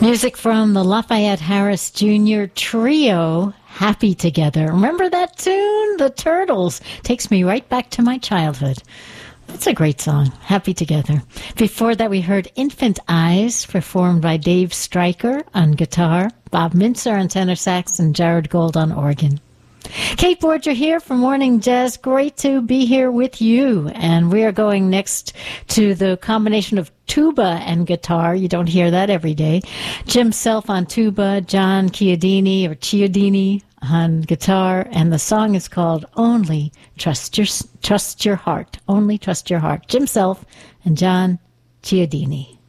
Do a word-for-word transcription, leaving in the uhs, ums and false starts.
Music from the Lafayette Harris Junior Trio, Happy Together. Remember that tune? The Turtles. Takes me right back to my childhood. It's a great song, Happy Together. Before that, we heard Infant Eyes, performed by Dave Stryker on guitar, Bob Mintzer on tenor sax, and Jared Gold on organ. Kate Borger here for Morning Jazz. Great to be here with you. And we are going next to the combination of tuba and guitar. You don't hear that every day. Jim Self on tuba, John Chiodini or Chiodini on guitar, and the song is called Only Trust Your Trust Your Heart. Only Trust Your Heart. Jim Self and John Chiodini.